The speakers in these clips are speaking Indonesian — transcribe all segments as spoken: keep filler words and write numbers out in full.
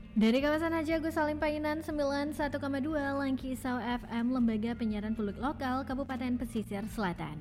Dari kawasan Haji Agus Salim Painan sembilan puluh satu koma dua Langkisau F M, Lembaga Penyiaran Publik Lokal Kabupaten Pesisir Selatan.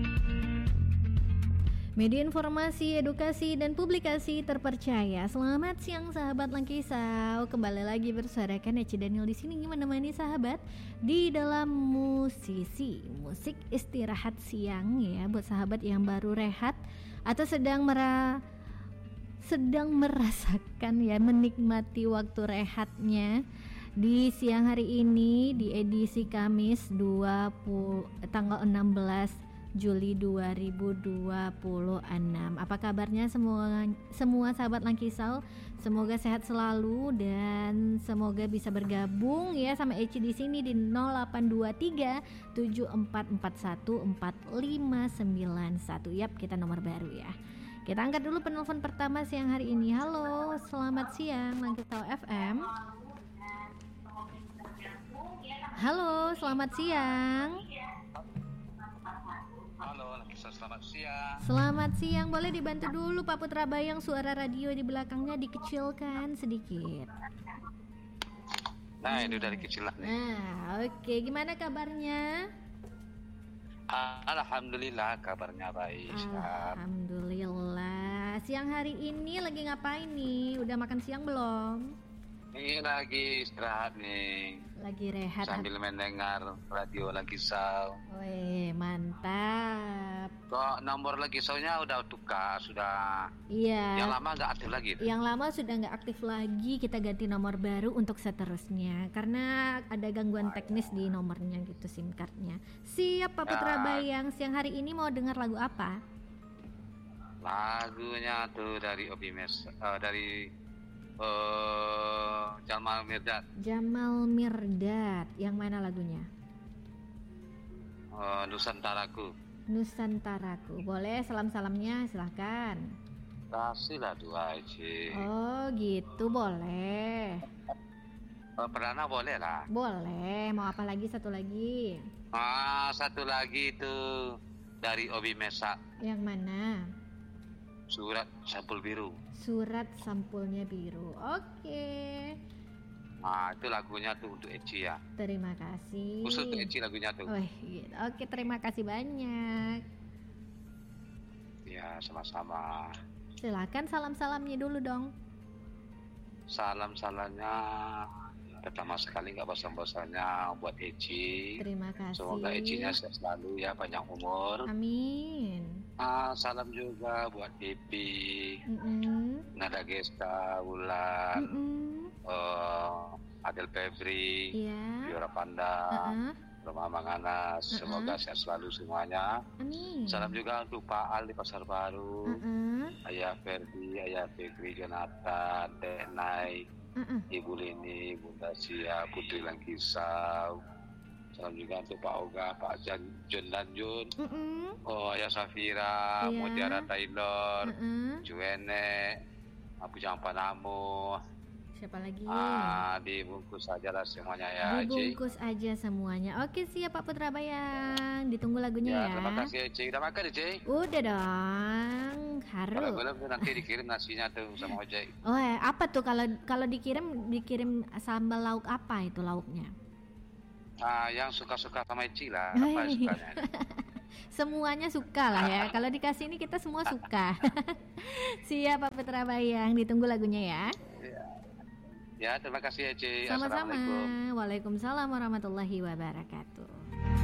Media informasi, edukasi, dan publikasi terpercaya. Selamat siang sahabat Langkisau. Kembali lagi bersarakan Eci Daniel di sini menemani sahabat di dalam musisi musik istirahat siang ya, buat sahabat yang baru rehat atau sedang merah sedang merasakan ya, menikmati waktu rehatnya di siang hari ini di edisi Kamis dua puluh tanggal enam belas Juli dua ribu dua puluh enam. Apa kabarnya semua semua sahabat Langkisau? Semoga sehat selalu dan semoga bisa bergabung ya sama Eci di sini di nol delapan dua tiga tujuh empat empat satu empat lima sembilan satu. Yap, kita nomor baru ya. Kita angkat dulu penelpon pertama siang hari ini. Halo, selamat siang Langkisau F M. Halo, selamat siang. Halo, Langkisau, selamat siang. Selamat siang, boleh dibantu dulu Pak Putra Bayang, suara radio di belakangnya dikecilkan sedikit. Nah, ini dari kecilan nih. Nah, oke, gimana kabarnya? Alhamdulillah, kabarnya baik. Alhamdulillah. Siang hari ini lagi ngapain nih? Udah makan siang belum? Ini lagi istirahat nih. Lagi rehat sambil mendengar radio Langkisau. Wih, mantap. Kok nomor Langkisaunya udah tukar, sudah. Iya. Yang lama nggak aktif lagi. Yang lama sudah nggak aktif lagi. Kita ganti nomor baru untuk seterusnya karena ada gangguan teknis di nomornya gitu, SIM cardnya. Siap Pak Putra Bayang. Siang hari ini mau dengar lagu apa? Lagunya tuh dari Obi Mes, uh, dari uh, Jamal Mirdad. Jamal Mirdad. Yang mana lagunya? Uh, Nusantaraku. Nusantaraku. Boleh salam-salamnya, silahkan. Kasihlah dua aja. Oh gitu, boleh. Uh, Perdana boleh lah. Boleh. Mau apa lagi? Satu lagi. Ah, satu lagi itu dari Obi Mesak. Yang mana? Surat Sampul Biru. Surat Sampulnya Biru. Oke. Nah, itu lagunya tuh untuk Eci ya. Terima kasih. Khusus untuk Eci lagunya tuh. Oh, gitu. Oke, terima kasih banyak. Ya, sama-sama. Silakan salam-salamnya dulu dong. Salam-salamnya pertama sekali nggak bosan-bosannya buat Eci. Terima kasih. Semoga Ecinya sehat selalu ya, panjang umur. Amin. Ah, salam juga buat Depi, Mm-mm. Nada Gesta, Wulan, uh, Adel Febri, yeah. Biora Panda, uh-uh. Roma Manganas. Uh-uh. Semoga sehat selalu semuanya. Amin. Salam juga untuk Pak Al di Pasar Baru, uh-uh. Ayah Ferdi, Ayah Fikri, Jonathan, Teh Nai, uh-uh. Ibu Lini, Bunda Sia, Putri Langkisau. Salam juga untuk Pak Oga, Pak Jan, John dan Jun, uh-uh. oh Ayah Safira, yeah. Mutiara Taylor, uh-uh. Juene, Abu Jampanamu. Siapa lagi? Ah, dibungkus aja lah semuanya ya. Dibungkus Eci. Aja semuanya. Oke, siap Pak Putra Bayang. Ditunggu lagunya ya. Ya, terima kasih Eci. Udah makan Eci? Udah dong. Harus. Kalau belum nanti dikirim nasinya tuh sama ojek. Oh, eh, apa tuh kalau kalau dikirim dikirim sambal lauk apa itu lauknya? Ah, yang suka-suka sama Eci lah. Apa sukanya? Semuanya suka lah ya. Kalau dikasih ini kita semua suka. Siap Pak Putra Bayang. Ditunggu lagunya ya. Ya, ya terima kasih Eci. Sama-sama. Waalaikumsalam warahmatullahi wabarakatuh.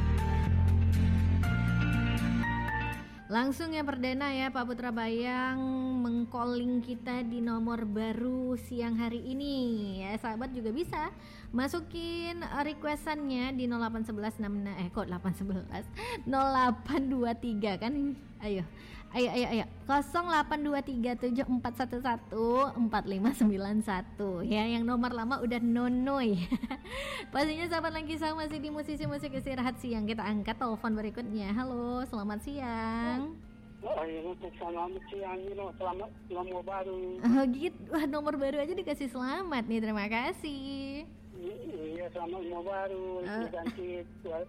Langsung yang perdana ya Pak Putra Bayang mengcalling kita di nomor baru siang hari ini ya. Sahabat juga bisa masukin requestannya di nol delapan satu satu enam eh kok delapan satu satu nol delapan dua tiga kan. Ayo. Ayo ayo ayo. nol delapan dua tiga tujuh empat satu satu empat lima sembilan satu ya. Yang nomor lama udah nonoy. Pastinya sahabat Langkisau masih di musisi musik istirahat siang. Kita angkat telepon berikutnya. Halo, selamat siang. Oh, selamat siang, selamat nomor baru. Oh gitu, wah nomor baru aja dikasih selamat nih, terima kasih. Iya, selamat nomor baru. Uh. Ganti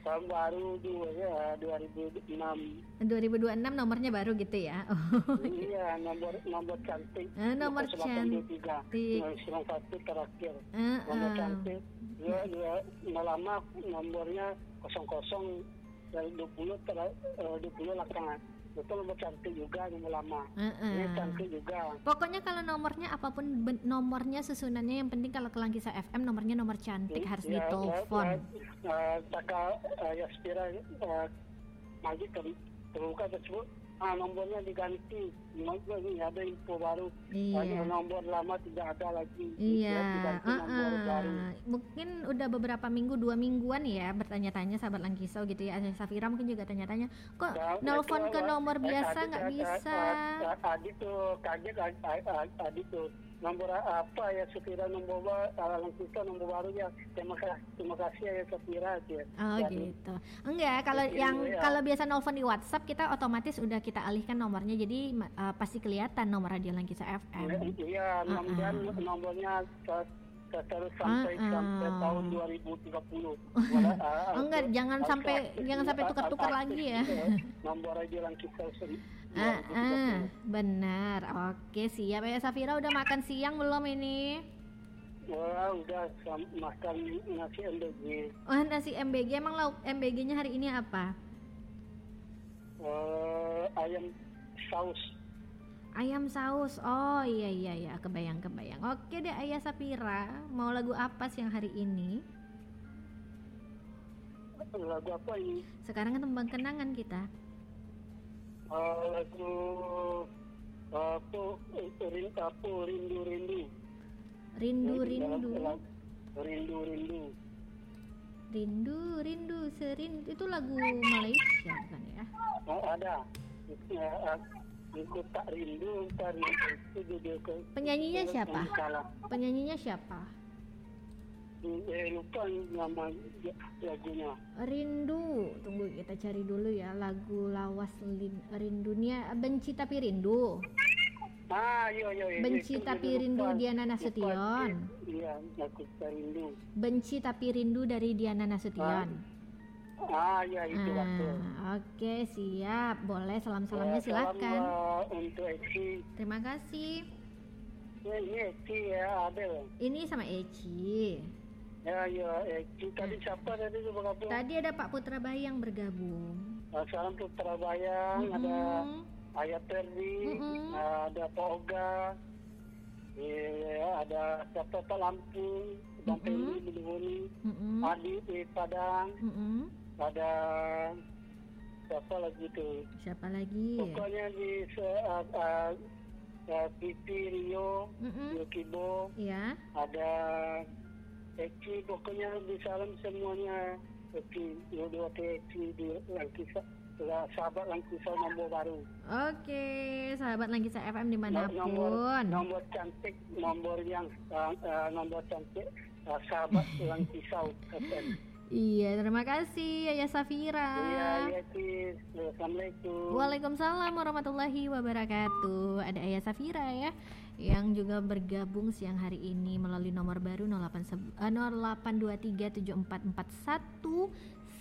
tahun baru dua ya dua ribu enam. dua ribu dua puluh enam nomornya baru gitu ya. Oh. Iya, nomor nomor cantik. Uh, nomor cantik. Nomor satu terakhir. Uh, nomor uh. cantik. Dia dia lama nomornya kosong kosong dari dua puluh ter dua puluh belakangan. Itu nomor cantik juga, nomor lama. Uh-uh. Ini cantik juga. Pokoknya kalau nomornya apapun ben- nomornya susunannya yang penting kalau ke Langkisa F M nomornya nomor cantik, ya, harus ya, ditelepon. Ya, Taka uh, ya Spira uh, maju ter- terbuka tersebut. Ah, nomornya diganti. Ini ada info baru. Iya. Nomor lama tidak ada lagi. Iya. Uh-uh. Nomor baru. Mungkin udah beberapa minggu, dua mingguan ya bertanya-tanya sahabat Langkisau gitu ya. Safira mungkin juga tanya-tanya. Kok ya, nelfon ke nomor biasa nggak eh, bisa? Adi tuh kaget, Adi tuh nomor apa ya Safira nomor Langkisau nomor baru ya. Terima kasih, terima kasih ya Safira ya. Oh ya, gitu. Enggak, kalau yang ya. Kalau biasa nelfon di WhatsApp kita otomatis udah kita alihkan nomornya, jadi uh, pasti kelihatan nomor radio Langkisa F M. Iya, kemudian uh-uh. nomornya terus sampai uh-uh. sampai tahun dua ribu tiga puluh. Wala, uh, enggak, jangan sampai jangan sampai tukar-tukar lagi ya. Nomor radio Langkisa sendiri. Ah, ah, benar. Oke, siap ya Safira. Udah makan siang belum ini? Wah, udah makan nasi M B G. Oh, nasi M B G. Emang lauk M B G-nya hari ini apa? Uh, ayam saus. Ayam saus. Oh iya iya iya, kebayang kebayang. Oke deh Ayah Safira. Mau lagu apa sih yang hari ini? Lagu apa ini? Sekarang kan tembang kenangan kita. Uh, lagu apa rindu apa rindu rindu rindu rindu rindu rindu rindu rindu serindu itu lagu Malaysia bukan ya? Oh, ada ya, aku tak rindu karena itu judul ke penyanyinya siapa? Penyanyinya siapa? Eh, lupa nama lagunya. Rindu, tunggu kita cari dulu ya lagu lawas lin, rindunya benci tapi rindu. Ah, iya iya. Benci tapi rindu Diana Nasution. Iya, aku rindu. Benci tapi rindu dari Diana Nasution. Ah, iya itu ah, betul. Oke, siap. Boleh salam-salamnya ya, silakan. Salam uh, untuk Eci. Terima kasih. Ya, ini Eci ya, Adel. Ini sama Eci. Ya, ya, Eci. Tadi hmm. siapa tadi itu bergabung? Tadi ada Pak Putra Bayang bergabung. Nah, salam Putra Bayang, mm-hmm. ada Ayah Perdi, mm-hmm. ada Pak Oga, ya, ada siapa Pak Lampung, Bang Perdi, Bidunguni, mm-hmm. Adi di Padang, mm-hmm. ada siapa lagi tuh? Siapa lagi? Pokoknya di uh, uh, uh, Pipi Rio, mm-hmm. Yokibo, ya. Ada Eci, pokoknya disalam semuanya. Eci, dua Eci di Langkisa, sahabat Langkisa nomor baru. Oke, sahabat Langkisa F M dimanapun. Nomor, nomor cantik, nomor yang uh, uh, nomor cantik uh, sahabat Langkisa F M. Iya, terima kasih Ayah Safira. Iya, iya, Cis. Assalamualaikum. Waalaikumsalam warahmatullahi wabarakatuh. Ada Ayah Safira ya, yang juga bergabung siang hari ini melalui nomor baru nol delapan dua tiga tujuh empat empat satu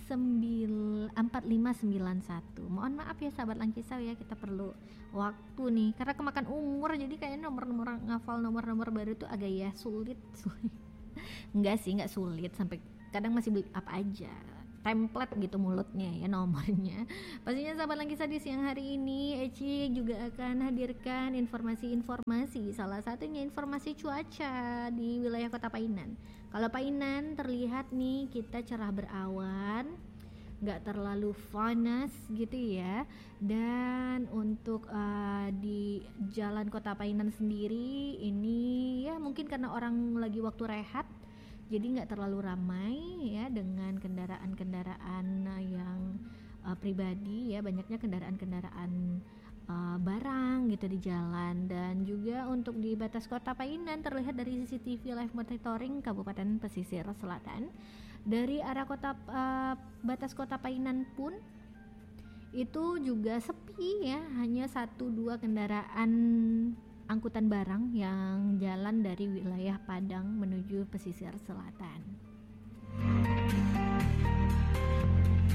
empat lima sembilan satu. Mohon maaf ya sahabat Langkisau ya, kita perlu waktu nih karena kemakan umur, jadi kayaknya nomor-nomor ngafal nomor-nomor baru tuh agak ya sulit. sulit. Enggak sih, enggak sulit, sampai kadang masih beli apa aja template gitu mulutnya ya nomornya. Pastinya sahabat Langkisa di siang hari ini Eci juga akan hadirkan informasi-informasi, salah satunya informasi cuaca di wilayah Kota Painan. Kalau Painan terlihat nih kita cerah berawan, nggak terlalu panas gitu ya. Dan untuk uh, di jalan Kota Painan sendiri ini ya mungkin karena orang lagi waktu rehat, jadi nggak terlalu ramai ya dengan kendaraan-kendaraan yang uh, pribadi ya, banyaknya kendaraan-kendaraan uh, barang gitu di jalan. Dan juga untuk di batas Kota Painan terlihat dari C C T V live monitoring Kabupaten Pesisir Selatan, dari arah kota uh, batas Kota Painan pun itu juga sepi ya, hanya satu dua kendaraan angkutan barang yang jalan dari wilayah Padang menuju pesisir selatan.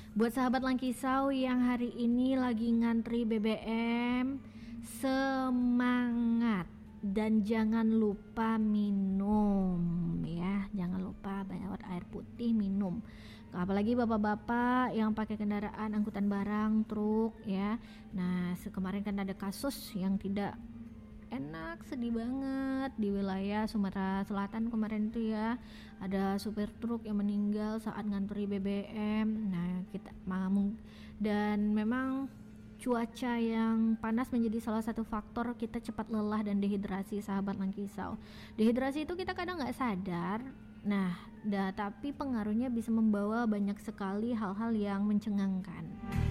Buat sahabat Langkisau yang hari ini lagi ngantri B B M, semangat dan jangan lupa minum ya, jangan lupa banyak air putih, minum. Apalagi bapak-bapak yang pakai kendaraan angkutan barang, truk ya. Nah, kemarin kan ada kasus yang tidak enak, sedih banget di wilayah Sumatera Selatan kemarin tuh ya, ada supir truk yang meninggal saat ngantri B B M. Nah kita mamung, dan memang cuaca yang panas menjadi salah satu faktor kita cepat lelah dan dehidrasi, sahabat Langkisau. Dehidrasi itu kita kadang nggak sadar, nah dah, tapi pengaruhnya bisa membawa banyak sekali hal-hal yang mencengangkan.